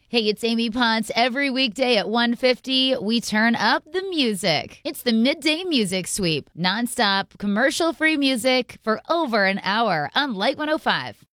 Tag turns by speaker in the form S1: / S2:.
S1: Hey, it's Amy Ponce. Every weekday at 1:50, we turn up the music. It's the Midday Music Sweep. Nonstop, commercial-free music for over an hour on Light 105.